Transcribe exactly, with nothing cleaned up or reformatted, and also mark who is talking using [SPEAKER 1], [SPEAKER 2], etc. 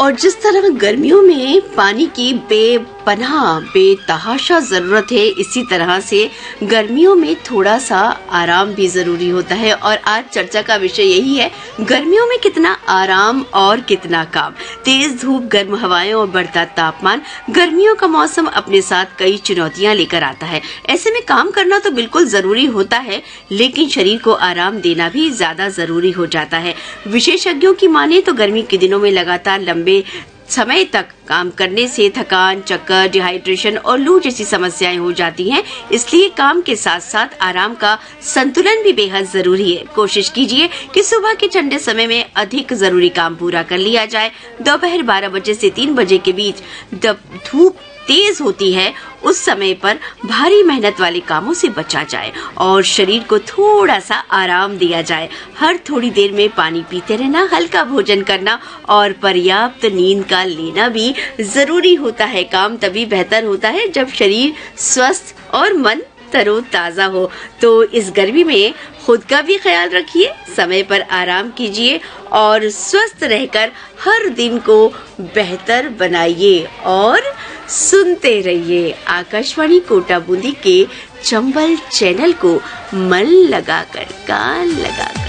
[SPEAKER 1] और जिस तरह गर्मियों में पानी की बेपनाह बेतहाशा जरूरत है, इसी तरह से गर्मियों में थोड़ा सा आराम भी जरूरी होता है। और आज चर्चा का विषय यही है, गर्मियों में कितना आराम और कितना काम। तेज धूप, गर्म हवाएं और बढ़ता तापमान, गर्मियों का मौसम अपने साथ कई चुनौतियां लेकर आता है। ऐसे में काम करना तो बिल्कुल जरूरी होता है, लेकिन शरीर को आराम देना भी ज्यादा जरूरी हो जाता है। विशेषज्ञों की माने तो गर्मी के दिनों में लगातार लंबे समय तक काम करने से थकान, चक्कर, डिहाइड्रेशन और लू जैसी समस्याएं हो जाती हैं। इसलिए काम के साथ साथ आराम का संतुलन भी बेहद जरूरी है। कोशिश कीजिए कि सुबह के ठंडे समय में अधिक जरूरी काम पूरा कर लिया जाए। दोपहर बारह बजे से तीन बजे के बीच जब धूप तेज होती है, उस समय पर भारी मेहनत वाले कामों से बचा जाए और शरीर को थोड़ा सा आराम दिया जाए। हर थोड़ी देर में पानी पीते रहना, हल्का भोजन करना और पर्याप्त नींद का लेना भी जरूरी होता है। काम तभी बेहतर होता है जब शरीर स्वस्थ और मन तरोताजा हो। तो इस गर्मी में खुद का भी ख्याल रखिए, समय पर आराम कीजिए और स्वस्थ रहकर हर दिन को बेहतर बनाइए और सुनते रहिए आकाशवाणी कोटा बूंदी के चंबल चैनल को। मन लगाकर, कान लगाकर।